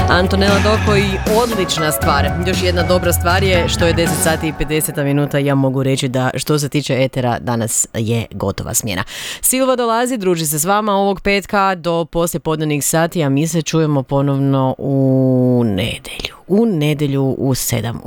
Antonella Doko i odlična stvar. Još jedna dobra stvar je što je 10 sati i 50 minuta. Ja mogu reći da što se tiče etera danas je gotova smjena. Silva dolazi, druži se s vama ovog petka do poslijepodnevnih sati, a mi se čujemo ponovno u nedjelju u 7.